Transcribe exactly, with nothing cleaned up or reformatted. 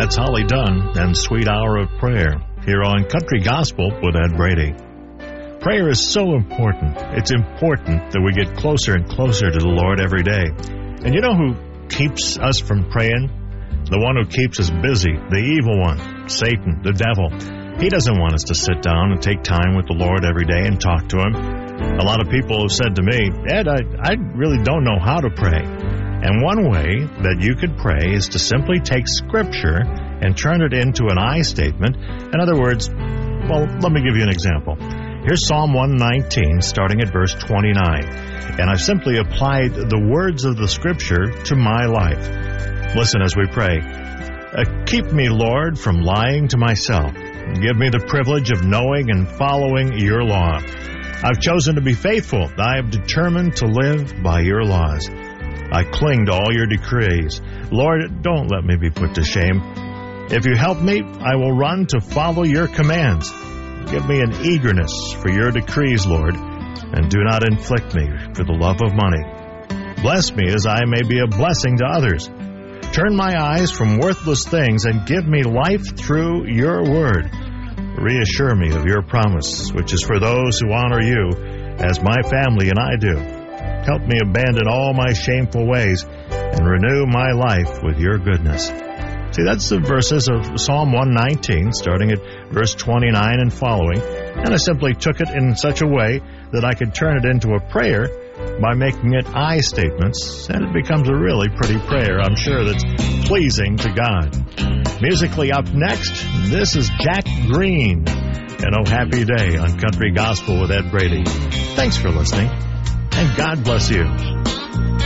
that's Holly Dunn and Sweet Hour of Prayer here on Country Gospel with Ed Brady. Prayer is so important. It's important that we get closer and closer to the Lord every day. And you know who keeps us from praying? The one who keeps us busy, the evil one, Satan, the devil. He doesn't want us to sit down and take time with the Lord every day and talk to Him. A lot of people have said to me, Ed, I, I really don't know how to pray. And one way that you could pray is to simply take Scripture and turn it into an I statement. In other words, well, let me give you an example. Here's Psalm one nineteen, starting at verse twenty-nine. And I've simply applied the words of the Scripture to my life. Listen as we pray. Uh, keep me, Lord, from lying to myself. Give me the privilege of knowing and following your law. I've chosen to be faithful. I have determined to live by your laws. I cling to all your decrees. Lord, don't let me be put to shame. If you help me, I will run to follow your commands. Give me an eagerness for your decrees, Lord, and do not inflict me for the love of money. Bless me as I may be a blessing to others. Turn my eyes from worthless things and give me life through your word. Reassure me of your promise, which is for those who honor you, as my family and I do. Help me abandon all my shameful ways and renew my life with your goodness. See, that's the verses of Psalm one nineteen, starting at verse twenty-nine and following. And I simply took it in such a way that I could turn it into a prayer by making it I statements, and it becomes a really pretty prayer, I'm sure, that's pleasing to God. Musically up next, this is Jack Green and Oh Happy Day on Country Gospel with Ed Brady. Thanks for listening, and God bless you.